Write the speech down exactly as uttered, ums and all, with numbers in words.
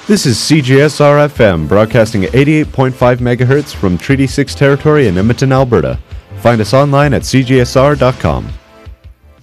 This is C J S R F M, broadcasting at eighty-eight point five megahertz from Treaty six territory in Edmonton, Alberta. Find us online at c j s r dot com.